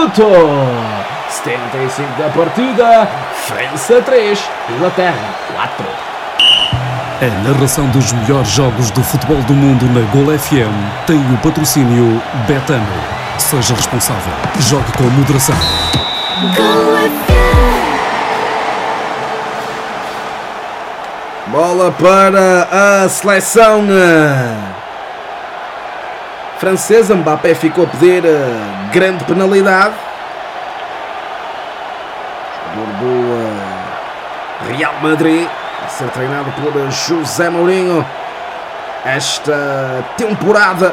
minuto 75 da partida. França 3, Inglaterra 4. A narração dos melhores jogos do futebol do mundo na Gol FM tem o patrocínio Betano. Seja responsável. Jogue com moderação. Bola para a seleção francesa. Mbappé ficou a pedir grande penalidade. Jogador do Real Madrid, a ser treinado por José Mourinho esta temporada.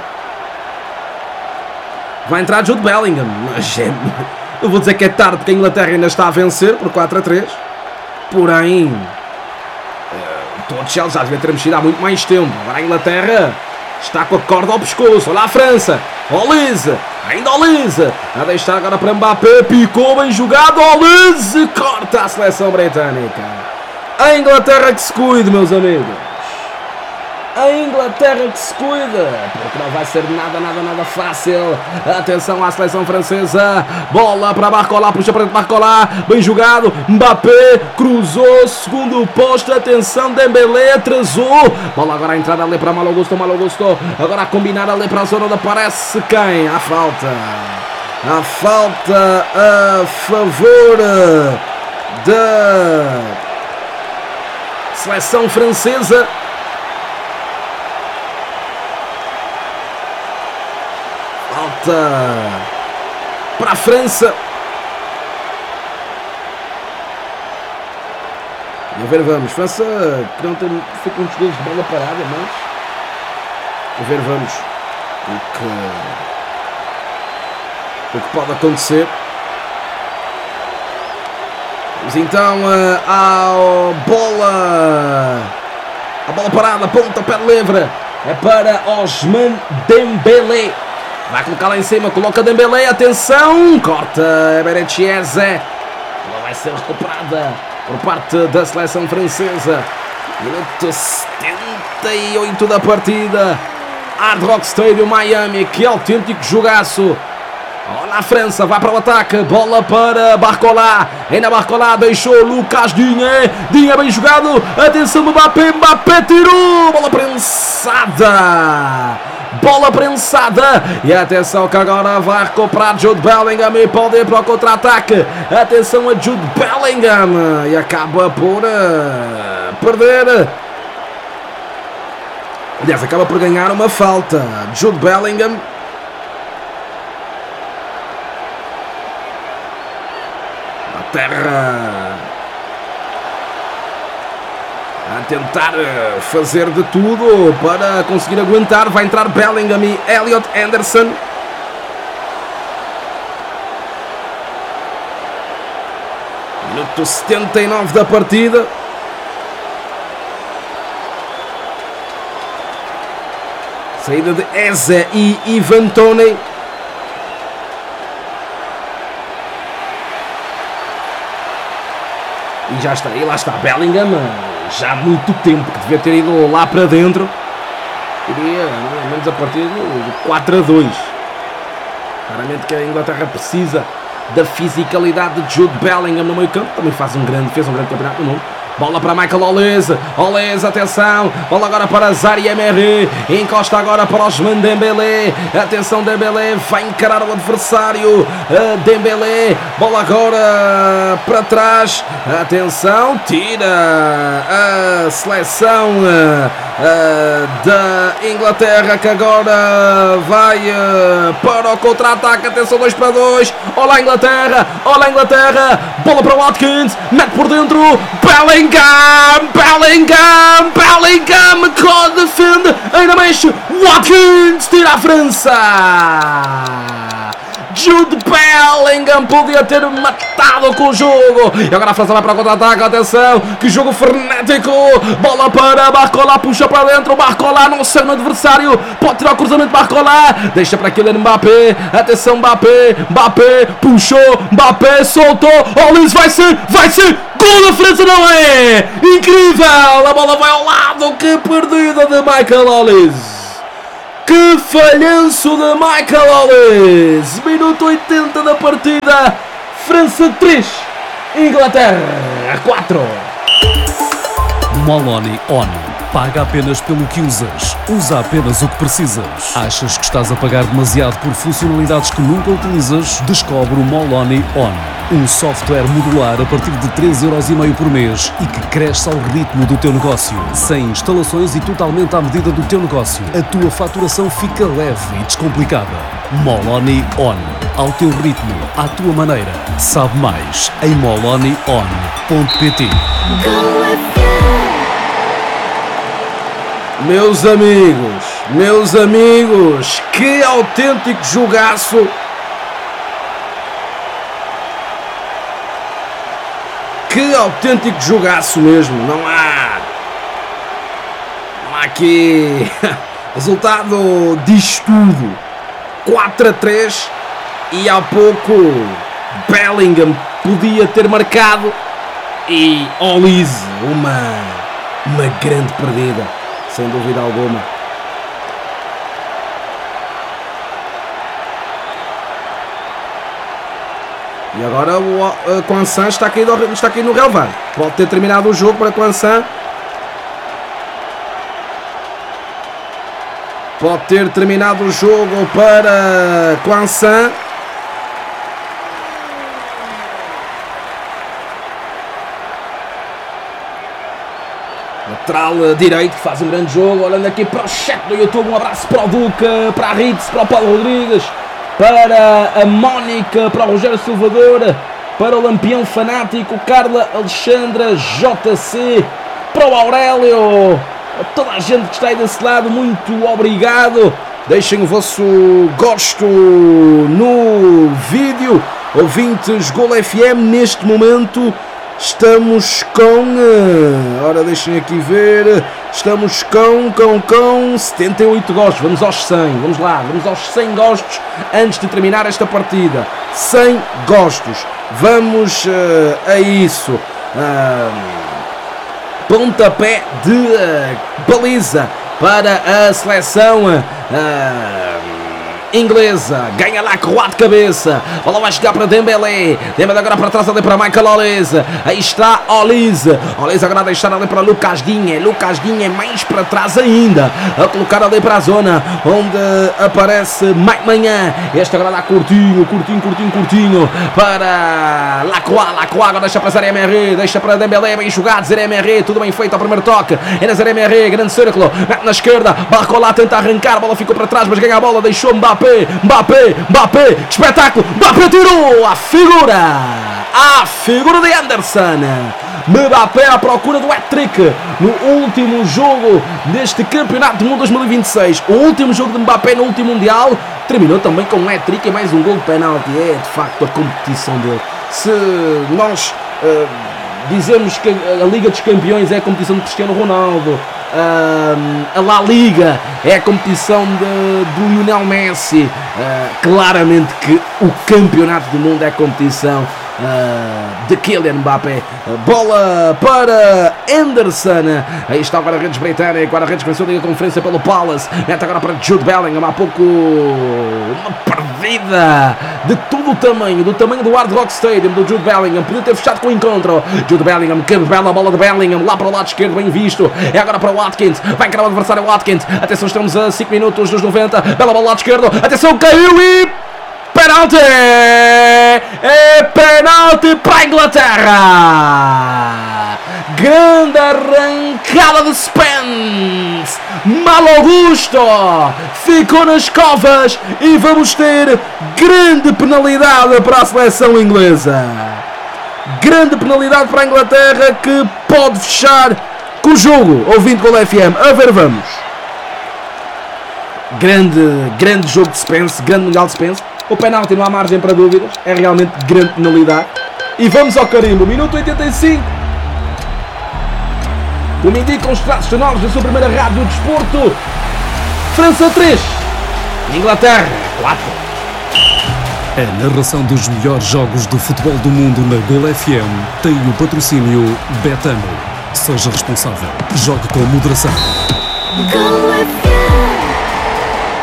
Vai entrar Jude Bellingham, mas eu vou dizer que é tarde, porque a Inglaterra ainda está a vencer por 4-3. Porém, todos eles já devem ter mexido há muito mais tempo. Agora a Inglaterra está com a corda ao pescoço. Olha a França. Olise. Ainda Olise. A deixar agora para Mbappé. Picou, bem jogado. Olise. Corta a seleção britânica. A Inglaterra que se cuide, meus amigos. A Inglaterra que se cuida, porque não vai ser nada fácil. Atenção à seleção francesa. Bola para Barcola, puxa para dentro Barcola. Bem jogado, Mbappé cruzou, segundo posto. Atenção, Dembélé atrasou. Bola agora a entrada ali para Malo Gusto. Agora a combinar ali para a zona da parece quem? A falta a favor da seleção francesa. Para a França. A ver, vamos. França que não tem feito muitos gols de bola parada, mas a ver, vamos. O que pode acontecer. Vamos então à bola. A bola parada, pontapé livre. É para Ousmane Dembélé. Vai colocar lá em cima, coloca Dembélé, atenção, corta Beretiese. Ela vai ser recuperada por parte da seleção francesa. Minuto 78 da partida. Hard Rock Stadium, Miami, que autêntico jogaço. Olha a França, vai para o ataque, bola para Barcola. Ainda Barcola deixou Lucas Digne. Digne bem jogado, atenção Mbappé tirou, bola prensada. E atenção que agora vai recuperar Jude Bellingham e pode ir para o contra-ataque. Atenção a Jude Bellingham e acaba por perder. Aliás, acaba por ganhar uma falta. Jude Bellingham. A terra a tentar fazer de tudo para conseguir aguentar. Vai entrar Bellingham e Elliot Anderson. Minuto 79 da partida. Saída de Eze e Ivan Toney. E já está, e lá está Bellingham. Já há muito tempo que devia ter ido lá para dentro. Iria, não é menos a partir do 4-2. Claramente que a Inglaterra precisa da fisicalidade de Jude Bellingham no meio campo. Também fez um grande campeonato do mundo. Bola para Michael Olise. Olise, atenção. Bola agora para Zaire Emery. Encosta agora para Ousmane Dembélé. Atenção, Dembélé vai encarar o adversário. Dembélé. Bola agora para trás. Atenção, tira a seleção da Inglaterra, que agora vai para o contra-ataque. Atenção, 2-2. Olá Inglaterra. Bola para Watkins. Mete por dentro. Bellingham, defende, ainda mexe, Watkins, tira a França. Jude Bellingham podia ter matado com o jogo. E agora a França vai para o contra-ataque. Atenção, que jogo frenético. Bola para Barcola, puxa para dentro. Barcola não sai no adversário. Pode tirar o cruzamento de Barcola. Deixa para Kylian Mbappé. Atenção, Mbappé puxou. Mbappé soltou. Olise, vai ser. Gol da França, não é? Incrível. A bola vai ao lado. Que perdida de Michael Olise. Que falhanço de Michael Olise! Minuto 80 da partida. França 3, Inglaterra 4. Moloni On. Paga apenas pelo que usas. Usa apenas o que precisas. Achas que estás a pagar demasiado por funcionalidades que nunca utilizas? Descobre o Moloni On. Um software modular a partir de 3,5€ por mês e que cresce ao ritmo do teu negócio. Sem instalações e totalmente à medida do teu negócio. A tua faturação fica leve e descomplicada. Moloni On. Ao teu ritmo, à tua maneira. Sabe mais em molonion.pt. Meus amigos, que autêntico jogaço! Que autêntico jogaço mesmo, não há aqui resultado disto tudo. 4-3 e há pouco Bellingham podia ter marcado e Olise uma grande perdida, sem dúvida alguma. E agora o Kwanzaa está aqui no relevado. Pode ter terminado o jogo para Kwanzaa. Pode ter terminado o jogo para Kwanzaa. Lateral direito que faz um grande jogo. Olhando aqui para o chat do YouTube. Um abraço para o Duca, para a Ritz, para o Paulo Rodrigues, para a Mónica, para o Rogério Salvador, para o Lampião Fanático, Carla Alexandra, JC, para o Aurélio, a toda a gente que está aí desse lado, muito obrigado. Deixem o vosso gosto no vídeo. Ouvintes Gol FM, neste momento estamos com... Ora, deixem aqui ver. Estamos com 78 gostos. Vamos aos 100. Vamos lá. Vamos aos 100 gostos antes de terminar esta partida. 100 gostos. Vamos a isso. Pontapé de baliza para a seleção inglesa. Ganha lá Croá de cabeça. A bola vai chegar para Dembélé. Dembélé agora para trás ali para Michael Olise. Aí está Olise. Olise agora a deixar ali para Lucas Digne. Lucas Digne mais para trás ainda. A colocar ali para a zona onde aparece Mike Manhã. Este agora dá curtinho para Lacroix. Lacroix agora deixa para Zé Emery. Deixa para Dembélé. Bem jogado Zé Emery. Tudo bem feito ao primeiro toque. Era Zé Emery. Grande círculo. Mete na esquerda. Barcola tenta arrancar. A bola ficou para trás, mas ganha a bola. Deixou Mbappé. Mbappé, que espetáculo! Mbappé tirou a figura de Anderson. Mbappé à procura do hat-trick no último jogo deste Campeonato do Mundo 2026. O último jogo de Mbappé no último Mundial terminou também com um hat-trick e mais um gol de penalti. É de facto a competição dele. Se nós dizemos que a Liga dos Campeões é a competição de Cristiano Ronaldo, a La Liga é a competição de Lionel Messi, claramente que o Campeonato do Mundo é a competição de Kylian Mbappé. Bola para Anderson. Aí está o guarda-redes britânico. O guarda-redes venceu a conferência pelo Palace. Mete agora para Jude Bellingham. Há pouco uma perdida de todo o tamanho, do tamanho do Hard Rock Stadium do Jude Bellingham. Podia ter fechado com o encontro. Jude Bellingham, que bela bola de Bellingham. Lá para o lado esquerdo, bem visto. É agora para o Watkins. Vai encarar o adversário Watkins. Atenção, estamos a 5 minutos dos 90. Bela bola do lado esquerdo. Atenção, caiu e... penalti! É penalti para a Inglaterra! Grande arrancada de Spence! Mal Augusto! Ficou nas covas e vamos ter grande penalidade para a seleção inglesa. Grande penalidade para a Inglaterra que pode fechar com o jogo. Ouvindo Gol FM. A ver, vamos. Grande jogo de Spence. Grande Mundial de Spence. O penalti não há margem para dúvidas. É realmente grande penalidade. E vamos ao carimbo. Minuto 85. Como indicam os traços sonoros da sua primeira rádio do desporto. França 3. Inglaterra 4. A narração dos melhores jogos do futebol do mundo na Gol FM tem o patrocínio Betano. Seja responsável. Jogue com moderação. Gol FM.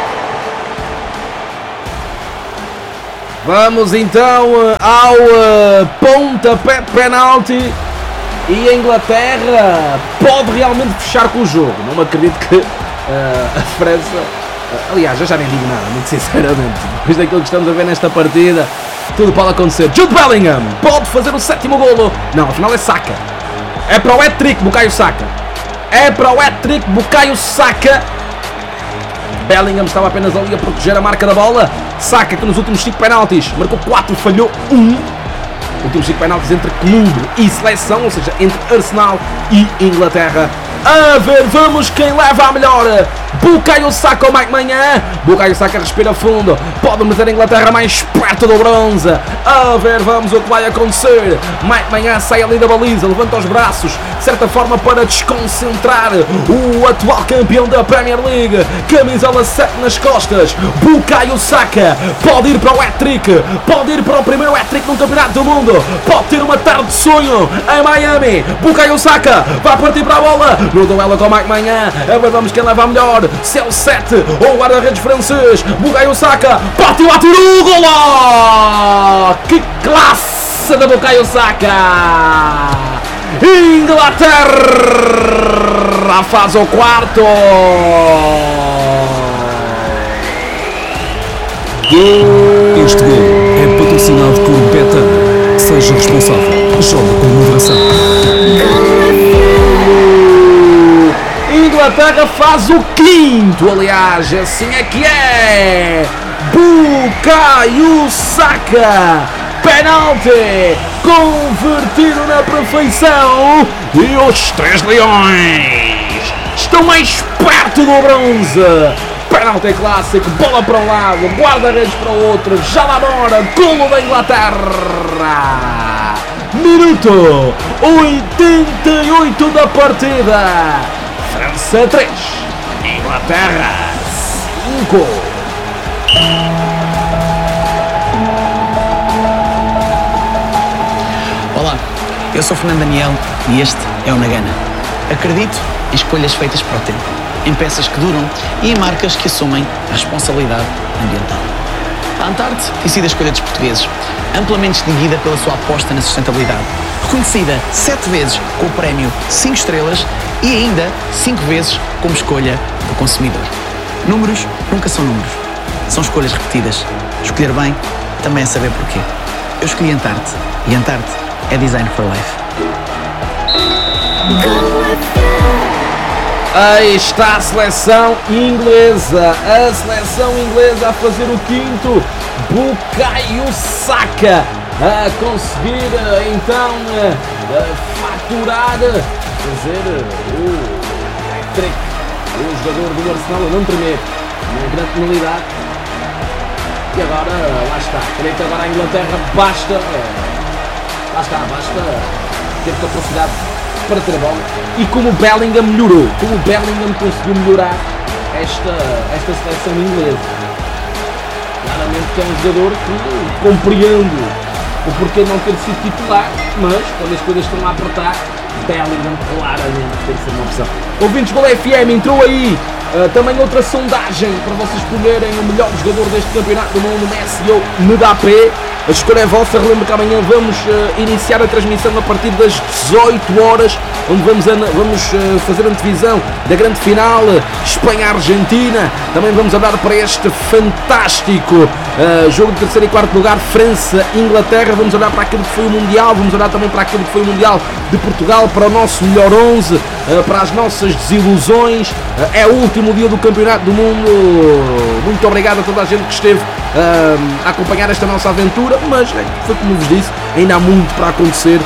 Vamos então ao pontapé de penalti. E a Inglaterra pode realmente fechar com o jogo. Não me acredito que a França... aliás, eu já nem digo nada, muito sinceramente. Depois daquilo que estamos a ver nesta partida, tudo pode acontecer. Jude Bellingham pode fazer o 7º golo. Não, afinal é Saka. É para o hat-trick, Bukayo Saka. É para o hat-trick, Bukayo Saka. Bellingham estava apenas ali a proteger a marca da bola. Saka, que nos últimos 5 penaltis marcou 4, falhou 1. Últimos 5 penaltis entre clube e seleção, ou seja, entre Arsenal e Inglaterra. A ver, vamos quem leva a melhor. Bukayo Saka ou Mike Maignan. Bukayo Saka respira fundo, pode meter a Inglaterra mais perto do bronze. A ver, vamos o que vai acontecer. Mike Maignan sai ali da baliza, levanta os braços, de certa forma para desconcentrar o atual campeão da Premier League. Camisola 7 nas costas. Bukayo Saka pode ir para o hat-trick, pode ir para o primeiro hat-trick num campeonato do mundo, pode ter uma tarde de sonho em Miami. Bukayo Saka vai partir para a bola no duelo com o Mike Maignan. A ver, vamos quem leva a melhor. Se é o 7 ou o guarda-redes francês. Bukayo Saka partiu, atirou, golo! Que classe da Bukayo Saka! Inglaterra faz o 4º. Este gol é patrocinado por Betano. Seja responsável. Joga com moderação. Inglaterra faz o 5º, aliás, assim é que é. Bukayo Saka, penalti, convertido na perfeição. E os 3 leões estão mais perto do bronze. Penalti clássico, bola para um lado, guarda-redes para o outro, já lá bora, golo da Inglaterra. Minuto 88 da partida. França 3, Inglaterra 5. Olá, eu sou Fernando Daniel e este é o Na Gana. Acredito em escolhas feitas para o tempo, em peças que duram e em marcas que assumem a responsabilidade ambiental. A Antarte tem sido a escolha dos portugueses, amplamente distinguida pela sua aposta na sustentabilidade, reconhecida 7 vezes com o prémio 5 estrelas e ainda 5 vezes como escolha do consumidor. Números nunca são números, são escolhas repetidas. Escolher bem também é saber porquê. Eu escolhi Antarte e Antarte é Design for Life. Aí está a seleção inglesa. A seleção inglesa a fazer o 5º. Bukayo Saka a conseguir então faturar, fazer o hat-trick. O jogador do Arsenal a não tremer, uma grande penalidade. E agora, lá está. Creio que agora a Inglaterra basta ter capacidade para ter a bola. E como o Bellingham melhorou, como o Bellingham conseguiu melhorar esta seleção inglesa. Claramente que é um jogador que compreende o porquê não ter sido titular, mas quando as coisas estão a apertar, Bellingham claramente tem que ser uma opção. Ouvintes Gol FM, entrou aí também outra sondagem para vocês escolherem o melhor jogador deste campeonato do mundo, Messi ou Mbappé. A escolha é vossa. Relembro que amanhã vamos iniciar a transmissão a partir das 18 horas, onde vamos fazer a antevisão da grande final Espanha-Argentina. Também vamos olhar para este fantástico jogo de 3º e 4º lugar, França-Inglaterra. Vamos olhar para aquilo que foi o Mundial, vamos olhar também para aquilo que foi o Mundial de Portugal, para o nosso melhor 11, para as nossas desilusões. É o último dia do Campeonato do Mundo. Muito obrigado a toda a gente que esteve a acompanhar esta nossa aventura, mas foi como vos disse, ainda há muito para acontecer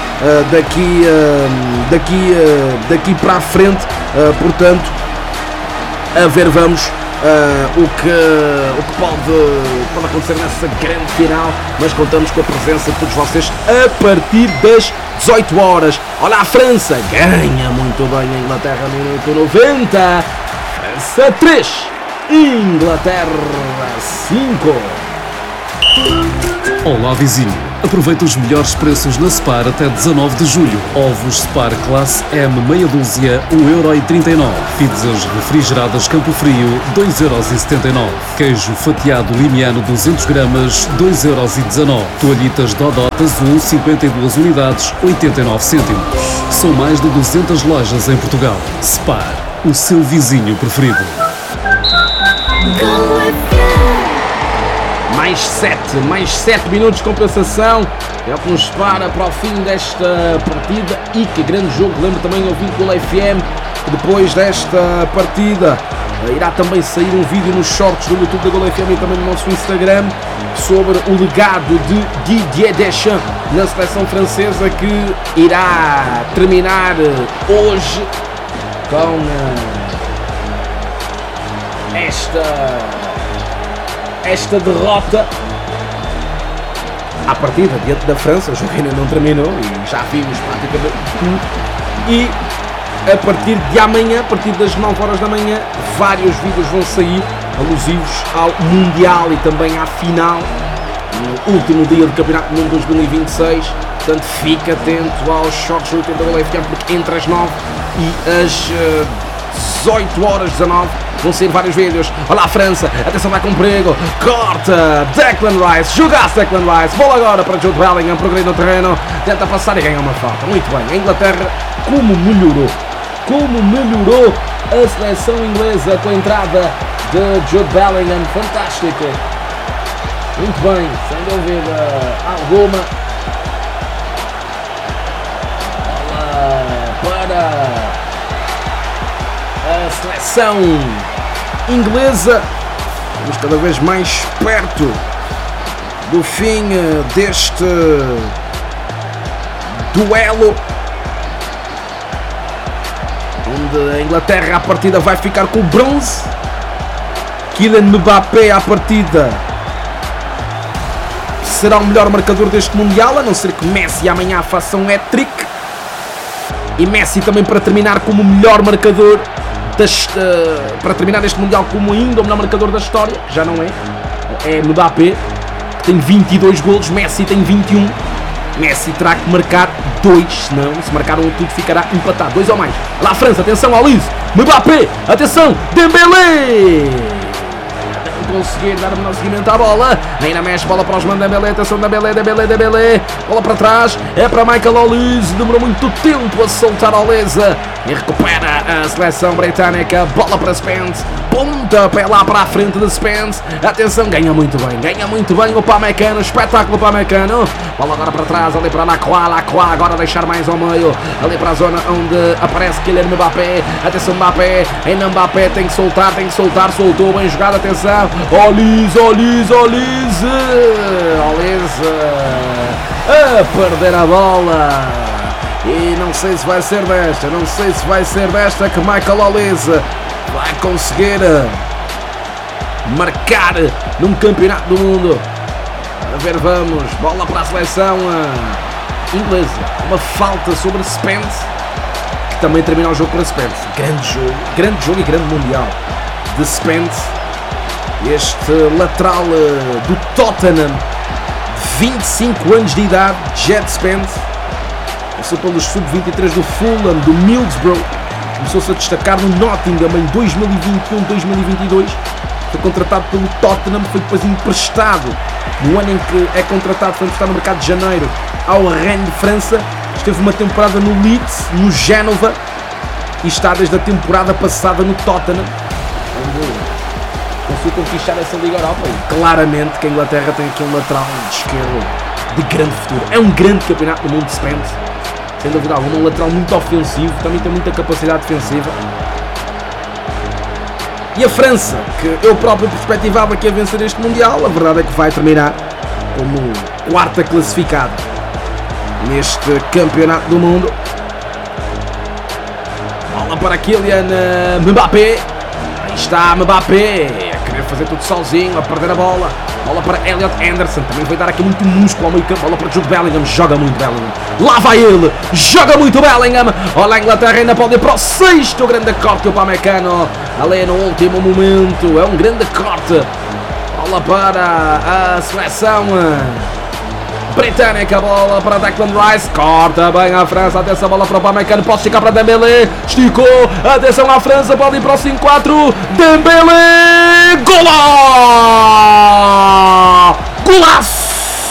daqui para a frente, portanto, a ver, vamos o que pode acontecer nessa grande final, mas contamos com a presença de todos vocês a partir das 18 horas. Olha, a França ganha muito bem a Inglaterra no minuto 90. França 3, Inglaterra 5. Olá vizinho, Aproveita os melhores preços na Spar até 19 de julho. Ovos Spar Classe M meia dúzia, 1,39€. Pizzas refrigeradas Campo Frio, 2,79€. Queijo fatiado limiano 200 gramas, 2,19€. Toalhitas Dodot Azul, 52 unidades, 89 cêntimos. São mais de 200 lojas em Portugal. Spar, o seu vizinho preferido. Mais 7 minutos de compensação. É o que nos para o fim desta partida. E que grande jogo. Lembro também ao ouvir pela FM que depois desta partida irá também sair um vídeo nos shorts do YouTube da Gol FM e também no nosso Instagram sobre o legado de Didier Deschamps na seleção francesa, que irá terminar hoje com esta derrota à partida diante da França. O jogo ainda não terminou e já vimos praticamente tudo. E a partir de amanhã, a partir das 9 horas da manhã, vários vídeos vão sair alusivos ao Mundial e também à final, no último dia do Campeonato do Mundo 2026. Portanto, fica atento aos shorts do YouTube da Gol FM, porque entre as 9 e as 18 horas 19 vão ser vários vídeos. Olha a França, atenção, vai com perigo, corta, Declan Rice, jogasse Declan Rice, bola agora para Jude Bellingham, progride no terreno, tenta passar e ganha uma falta. Muito bem, a Inglaterra como melhorou a seleção inglesa com a entrada de Jude Bellingham, fantástico. Muito bem, sem dúvida alguma. Bola para a seleção inglesa. Estamos cada vez mais perto do fim deste duelo, onde a Inglaterra à partida vai ficar com o bronze. Kylian Mbappé à partida será o melhor marcador deste Mundial, a não ser que Messi amanhã faça um hat-trick. E Messi também para terminar como o melhor marcador para terminar este Mundial como ainda o melhor marcador da história, que já não é Mbappé, que tem 22 golos, Messi tem 21. Messi terá que marcar 2, senão se marcar um tudo ficará empatado, 2 ou mais. Lá a França, atenção ao Olise, Mbappé, atenção, Dembélé, conseguir dar o menor seguimento à bola, ainda mexe, bola para Ousmane Dembélé, atenção, Dembélé, bola para trás, é para Michael Olise, demorou muito tempo a soltar a Olise e recupera a seleção britânica, bola para Spence, pontapé lá para a frente de Spence, atenção, ganha muito bem o Upamecano, espetáculo Upamecano, bola agora para trás, ali para Lacroix, agora deixar mais ao meio, ali para a zona onde aparece Kylian Mbappé, atenção Mbappé, ainda Mbappé tem que soltar, soltou, bem jogado, atenção, Olise a perder a bola. E não sei se vai ser desta que Michael Olise vai conseguir marcar num campeonato do mundo. A ver, vamos, bola para a seleção inglesa, uma falta sobre Spence, que também termina o jogo para Spence. Grande jogo e grande Mundial de Spence, este lateral do Tottenham, de 25 anos de idade, Jed Spence. Passou pelos sub-23 do Fulham, do Middlesbrough, começou-se a destacar no Nottingham em 2021-2022, foi contratado pelo Tottenham, foi depois emprestado no ano em que é contratado, foi emprestado no mercado de janeiro ao Rennes de França, esteve uma temporada no Leeds, no Génova, e está desde a temporada passada no Tottenham, onde conseguiu conquistar essa Liga Europa. E claramente que a Inglaterra tem aqui um lateral de esquerdo de grande futuro, é um grande campeonato do mundo de Spence, sem dúvida alguma, um lateral muito ofensivo, também tem muita capacidade defensiva. E a França, que eu próprio perspectivava que ia vencer este Mundial, a verdade é que vai terminar como quarta classificada neste campeonato do mundo. Bola para Kylian Mbappé, aí está Mbappé, a querer fazer tudo sozinho, a perder a bola. Bola para Elliot Anderson, também vai dar aqui muito músculo ao meio campo. Bola para Jude Bellingham, joga muito Bellingham. Lá vai ele, joga muito Bellingham. Olha, a Inglaterra ainda pode ir para o sexto grande corte. O Upamecano ali no último momento, é um grande corte. Bola para a seleção britânica. Bola para Declan Rice, corta bem a França. Atenção, bola para o Upamecano, pode esticar para Dembélé, esticou, atenção à França, pode ir para o 5-4. Dembélé, golaço!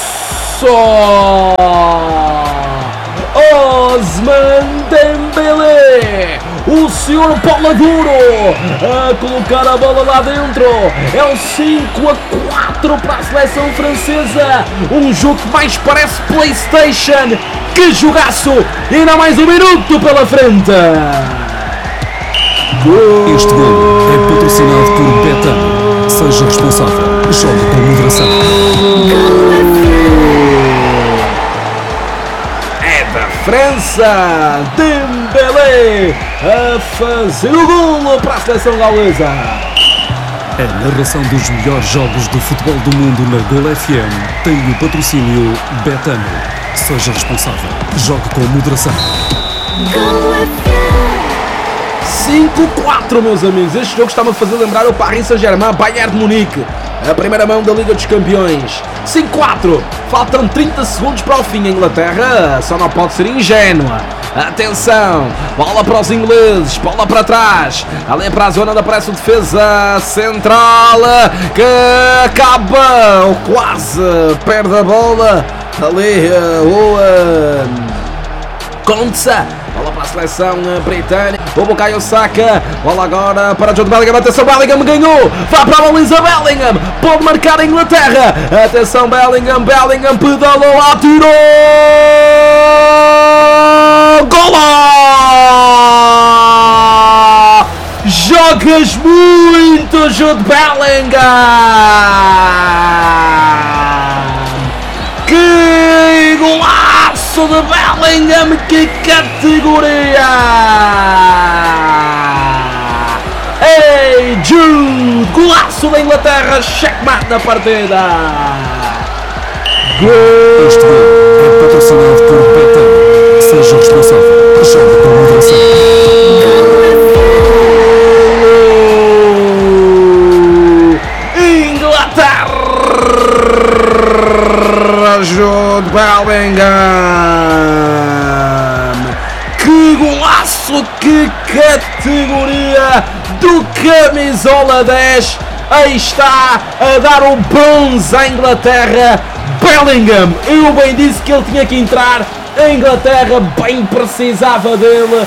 Osman Dembélé, o senhor bola duro, a colocar a bola lá dentro. É o 5-4 para a seleção francesa. Um jogo que mais parece PlayStation. Que jogaço! E ainda mais um minuto pela frente. Este gol é patrocinado por Betano. Seja responsável. Jogue com moderação. França, Dembélé a fazer o golo para a seleção gaulesa. A narração dos melhores jogos de futebol do mundo na Gol FM tem o patrocínio Betano. Seja responsável. Jogue com moderação. 5-4, meus amigos. Este jogo está-me a fazer lembrar o Paris Saint-Germain, Bayern de Munique, a primeira mão da Liga dos Campeões. 5-4. Faltam 30 segundos para o fim. A Inglaterra só não pode ser ingênua. Atenção, bola para os ingleses, bola para trás, ali para a zona da pressa defesa central, que acaba, ou quase, perde a bola, ali o Konsa, bola para a seleção britânica, o Bukayo Saka, bola agora para Jude Bellingham, atenção, Bellingham ganhou, vai para a baliza Bellingham, pode marcar a Inglaterra, atenção Bellingham, pedalou, atirou, golo! Jogas muito, Jude Bellingham! Que golaço de Bellingham, que categoria! Ei, Jude, golaço da Inglaterra, checkmate na partida! Este gol é patrocinado por Betano. Seja responsável. Jogue com moderação. Inglaterra, Jude Bellingham. Que golaço, que categoria do camisola 10. Aí está a dar o bronze à Inglaterra. Bellingham, eu bem disse que ele tinha que entrar. A Inglaterra bem precisava dele.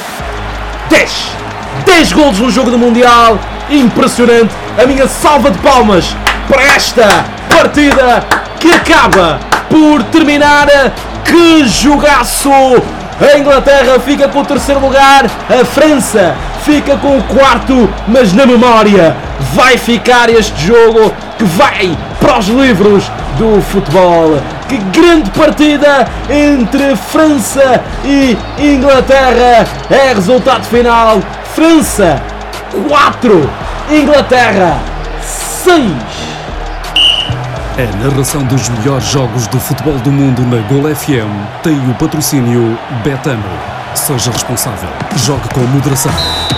10 golos no jogo do Mundial. Impressionante. A minha salva de palmas para esta partida que acaba por terminar. Que jogaço! A Inglaterra fica com o terceiro lugar. A França fica com o quarto. Mas na memória vai ficar este jogo que vai para os livros do futebol. Que grande partida entre França e Inglaterra. É resultado final: França 4, Inglaterra 6. A narração dos melhores jogos de futebol do mundo na Gol FM tem o patrocínio Betano. Seja responsável. Jogue com moderação.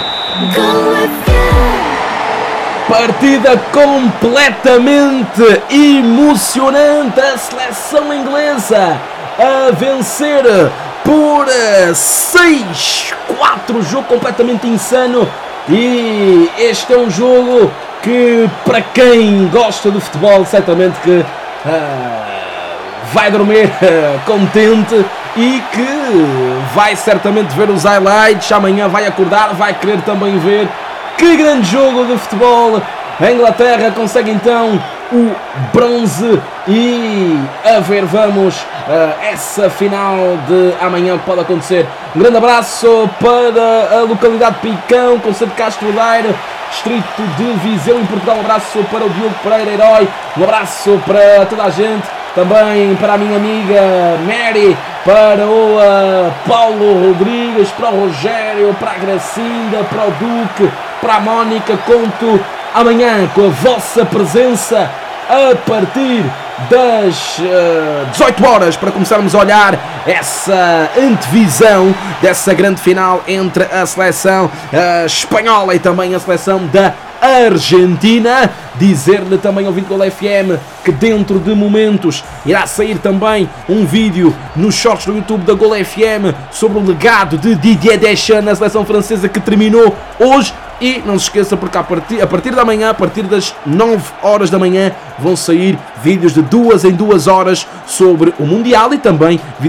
Partida completamente emocionante. A seleção inglesa a vencer por 6-4. Jogo completamente insano. E este é um jogo que, para quem gosta do futebol, certamente que vai dormir contente e que vai certamente ver os highlights. Amanhã vai acordar, vai querer também ver. Que grande jogo de futebol! A Inglaterra consegue então o bronze e a ver, vamos, essa final de amanhã que pode acontecer. Um grande abraço para a localidade de Picão, concelho de Castro Daire, distrito de Viseu, em Portugal. Um abraço para o Diogo Pereira Herói, um abraço para toda a gente, também para a minha amiga Mary, para o Paulo Rodrigues, para o Rogério, para a Gracinda, para o Duque, para a Mónica. Conto amanhã com a vossa presença a partir das 18 horas para começarmos a olhar essa antevisão dessa grande final entre a seleção espanhola e também a seleção da Argentina. Dizer-lhe também, ouvinte Gol FM, que dentro de momentos irá sair também um vídeo nos shorts do YouTube da Gol FM sobre o legado de Didier Deschamps na seleção francesa, que terminou hoje. E não se esqueça, porque a partir da manhã, a partir das 9 horas da manhã, vão sair vídeos de 2 em 2 horas sobre o Mundial e também vídeos